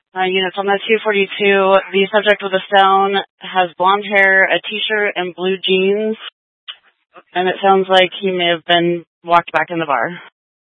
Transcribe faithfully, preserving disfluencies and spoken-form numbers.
Uh, units on that two forty-two, the subject with the stone has blonde hair, a t-shirt, and blue jeans, and it sounds like he may have been walked back in the bar.